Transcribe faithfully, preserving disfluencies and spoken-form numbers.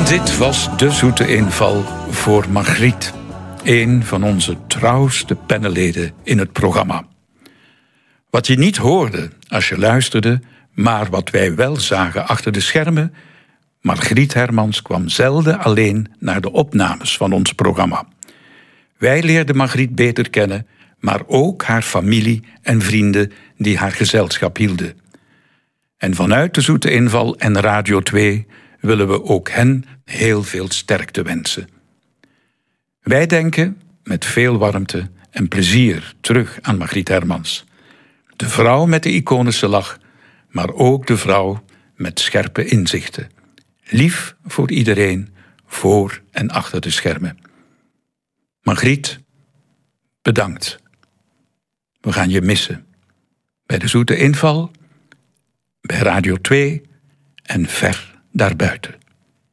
Dit was de zoete inval voor Margriet, een van onze trouwste panelleden in het programma. Wat je niet hoorde als je luisterde, maar wat wij wel zagen achter de schermen, Margriet Hermans kwam zelden alleen naar de opnames van ons programma. Wij leerden Margriet beter kennen, maar ook haar familie en vrienden die haar gezelschap hielden. En vanuit de zoete inval en Radio twee willen we ook hen heel veel sterkte wensen. Wij denken met veel warmte en plezier terug aan Margriet Hermans. De vrouw met de iconische lach, maar ook de vrouw met scherpe inzichten. Lief voor iedereen, voor en achter de schermen. Margriet, bedankt. We gaan je missen. Bij de zoete inval, bij Radio twee en ver daarbuiten.